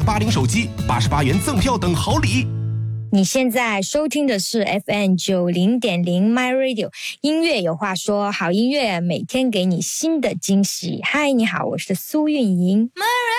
80手机、88元赠票等好礼。 你现在收听的是 FM90.0 My Radio， 音乐有话说，好音乐每天给你新的惊喜。嗨，你好，我是苏运莹。